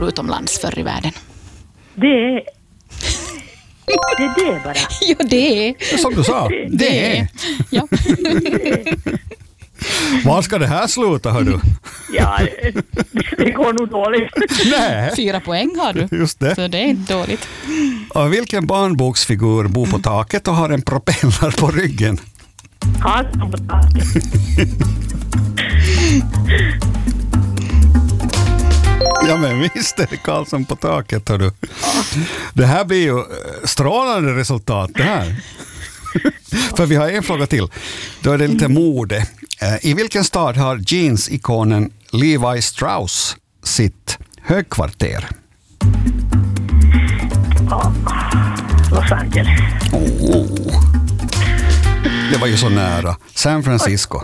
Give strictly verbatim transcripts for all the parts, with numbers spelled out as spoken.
for utomlands förr i världen? Det är det, är det bara. Jo, det är. Som du sa, det, det är. Ja. Var ska det här sluta, hör du? Ja, det går nog dåligt. Nej. Fyra poäng har du. Just det. Så det är inte dåligt. Och vilken barnboksfigur bor på taket och har en propeller på ryggen? Karlsson på taket. Ja, men visst är det Karlsson på taket, hör du. Det här blir ju strålande resultat, det här. För vi har en fråga till. Då är det lite mode. I vilken stad har jeans-ikonen Levi Strauss sitt högkvarter? Ja, Los Angeles. Oh. Det var ju så nära. San Francisco.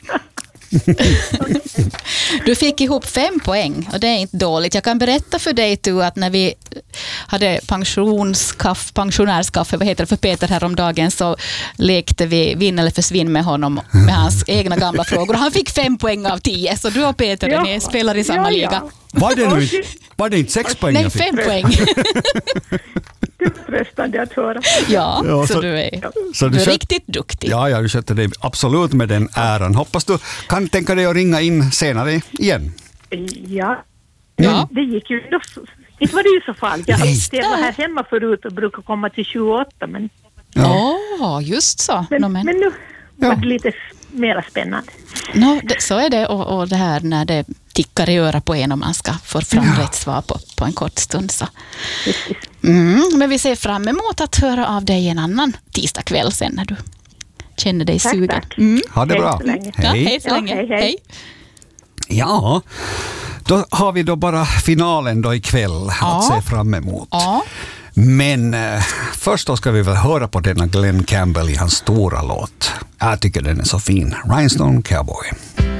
Du fick ihop fem poäng och det är inte dåligt. Jag kan berätta för dig tu att när vi hade pensionskaff, pensionärskaffe, vad heter det för Peter häromdagen, så lekte vi vinn eller försvinn med honom med hans egna gamla frågor. Och han fick fem poäng av tio, så du och Peter ja. Ni spelar i samma ja, ja. liga. Var det, nu, var det inte sex poäng? Nej, fem poäng. Det är frestande att höra. Ja, ja så, så du är, så du är kött, riktigt duktig. Ja, ja, du skötte dig absolut med den äran. Hoppas du kan tänka dig att ringa in senare igen. Ja, ja. Det gick ju då. Inte var det ju så fall. Jag var här hemma förut och brukar komma till tjugoåtta. Men ja, oh, just så. Men, no, men. men nu ja. var det lite mer spännande. No, det, så är det. Och, och det här när det tickar i öra på en och man ska få fram ja. rätt svar på, på en kort stund. Så. Mm, men vi ser fram emot att höra av dig en annan tisdag kväll sen när du känner dig tack, sugen. Tack. Mm. Ha det bra. Hej. Ja, hej så länge. Ja, hej, hej. hej. Ja, då har vi då bara finalen då ikväll ja. att se fram emot. Ja. Men eh, först då ska vi väl höra på denna Glenn Campbell i hans stora låt. Jag tycker den är så fin. Rhinestone Cowboy.